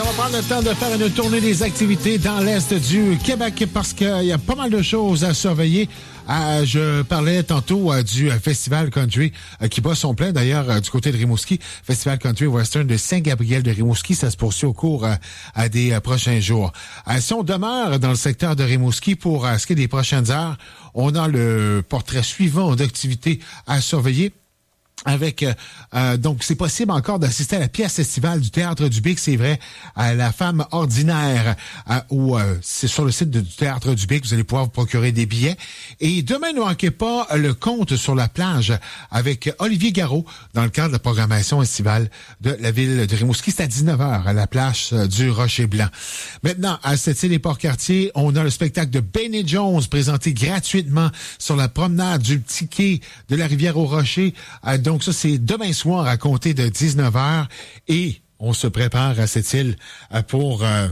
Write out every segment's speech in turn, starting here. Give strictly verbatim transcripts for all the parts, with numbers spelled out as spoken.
on va prendre le temps de faire une tournée des activités dans l'Est du Québec parce qu'il y a pas mal de choses à surveiller. Euh, je parlais tantôt euh, du euh, Festival Country euh, qui bat son plein, d'ailleurs, euh, du côté de Rimouski. Festival Country Western de Saint-Gabriel de Rimouski, ça se poursuit au cours euh, à des euh, prochains jours. Euh, si on demeure dans le secteur de Rimouski pour euh, ce qui est des prochaines heures, on a le portrait suivant d'activités à surveiller. Avec euh, euh, donc c'est possible encore d'assister à la pièce estivale du Théâtre du Bic, c'est vrai, à La Femme ordinaire, euh, où euh, c'est sur le site de, du Théâtre du Bic, vous allez pouvoir vous procurer des billets. Et demain, ne manquez pas le conte sur la plage avec Olivier Garot dans le cadre de la programmation estivale de la ville de Rimouski. C'est à dix-neuf heures à la plage du Rocher Blanc. Maintenant, à Sept-Îles et Port-Cartier, on a le spectacle de Benny Jones présenté gratuitement sur la promenade du Petit Quai de la Rivière au Rocher. Euh, Donc ça, c'est demain soir à compter de dix-neuf heures et on se prépare à cette île pour euh,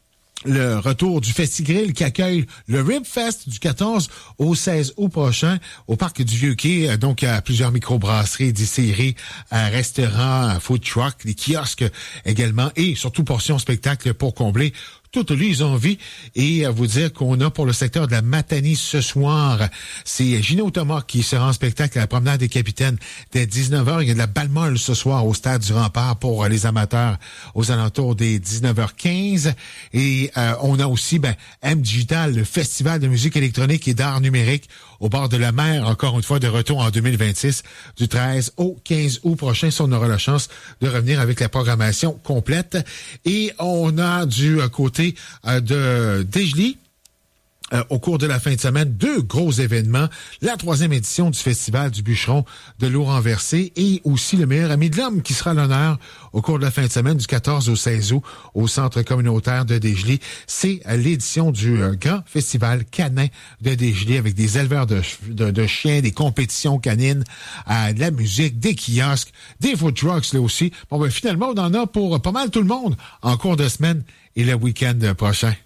le retour du Festigrill qui accueille le Ribfest du quatorze au seize août prochain au parc du Vieux-Quai. Donc, à plusieurs microbrasseries, distilleries, restaurants, food trucks, des kiosques également et surtout portions spectacles pour combler toutes les envies et à vous dire qu'on a pour le secteur de la Matanie ce soir, c'est Gino Thomas qui sera en spectacle à la promenade des Capitaines dès dix-neuf heures. Il y a de la balle-molle ce soir au stade du Rempart pour les amateurs aux alentours des dix-neuf heures quinze. Et euh, on a aussi ben, M Digital, le festival de musique électronique et d'art numérique au bord de la mer, encore une fois de retour en deux mille vingt-six, du treize au quinze août prochain, si on aura la chance de revenir avec la programmation complète. Et on a du côté euh, de Desjely, Euh, au cours de la fin de semaine, deux gros événements. La troisième édition du Festival du Bûcheron de l'eau renversée et aussi le meilleur ami de l'homme qui sera à l'honneur au cours de la fin de semaine du quatorze au seize août au centre communautaire de Desjely. C'est euh, l'édition du euh, grand festival canin de Desjely avec des éleveurs de, de, de chiens, des compétitions canines, euh, de la musique, des kiosques, des food trucks là aussi. Bon, ben finalement, on en a pour pas mal tout le monde en cours de semaine et le week-end prochain.